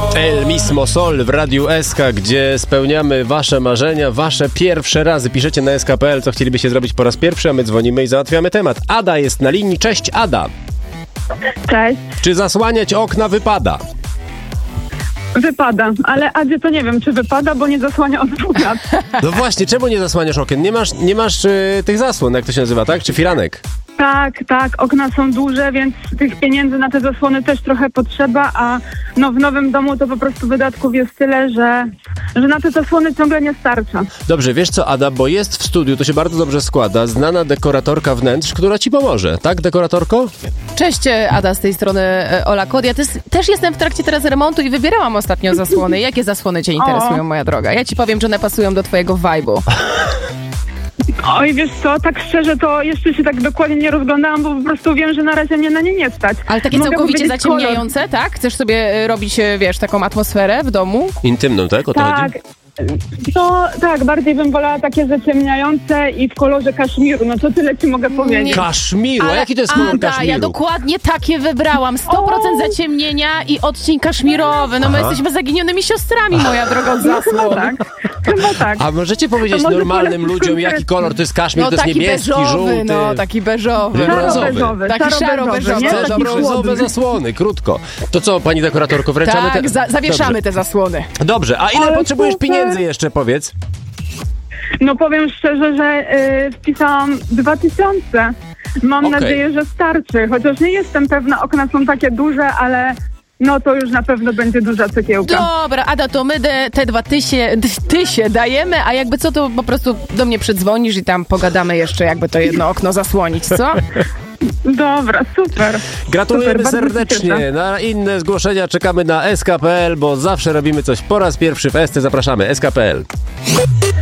El Mismo Sol w Radiu SK, gdzie spełniamy wasze marzenia, wasze pierwsze razy. Piszecie na sk.pl, co chcielibyście zrobić po raz pierwszy, a my dzwonimy i załatwiamy temat. Ada jest na linii. Cześć, Ada. Cześć. Czy zasłaniać okna wypada? Wypada, ale Adzie to nie wiem, czy wypada, bo nie zasłania od 2 lat. No właśnie, czemu nie zasłaniasz okien? Nie masz tych zasłon, jak to się nazywa, tak? Czy firanek? Tak, okna są duże, więc tych pieniędzy na te zasłony też trochę potrzeba, a no w nowym domu to po prostu wydatków jest tyle, że na te zasłony ciągle nie starcza. Dobrze, wiesz co, Ada, bo jest w studiu, to się bardzo dobrze składa, znana dekoratorka wnętrz, która ci pomoże, tak, dekoratorko? Cześć, Ada, z tej strony Ola Kod. Ja też jestem w trakcie teraz remontu i wybierałam ostatnio zasłony. Jakie zasłony cię interesują, moja droga? Ja ci powiem, że one pasują do twojego vibe'u. Oj, wiesz co, tak szczerze to jeszcze się tak dokładnie nie rozglądałam, bo po prostu wiem, że na razie mnie na nie nie stać. Ale takie Mogę całkowicie powiedzieć zaciemniające, kolor. tak? Chcesz sobie robić, wiesz, taką atmosferę w domu? Intymną, tak? O to Tak, chodzi? no tak, bardziej bym wolała takie zaciemniające i w kolorze kaszmiru, no to tyle ci mogę powiedzieć. Kaszmiru, a jaki to jest kolor Ada, kaszmiru? ja dokładnie takie wybrałam. 100% zaciemnienia i odcień kaszmirowy. No my jesteśmy zaginionymi siostrami, moja droga, od zasłon. Chyba tak. A możecie powiedzieć To może normalnym polecić ludziom, jaki konkretnie. kolor to jest kaszmir? No to jest taki niebieski, beżowy, żółty. no taki beżowy. Szaro-beżowy. Taki szaro-beżowy, nie? co? Taki Brązowe chłodny. zasłony, krótko. To co, pani dekoratorko, wręczamy Tak, zawieszamy Dobrze. te zasłony. Dobrze, a ile Ale potrzebujesz super. pieniędzy jeszcze, powiedz? No powiem szczerze, że wpisałam 2000. Mam Okej. nadzieję, że starczy. Chociaż nie jestem pewna, okna są takie duże, ale no to już na pewno będzie duża cegiełka. Dobra, Ada, to my te 2000 dajemy, a jakby co, to po prostu do mnie przydzwonisz i tam pogadamy jeszcze, jakby to jedno okno zasłonić, co? Dobra, super. Gratulujemy Super, bardzo się serdecznie. cieszę. Na inne zgłoszenia czekamy na sk.pl, bo zawsze robimy coś po raz pierwszy w SC. Zapraszamy, sk.pl.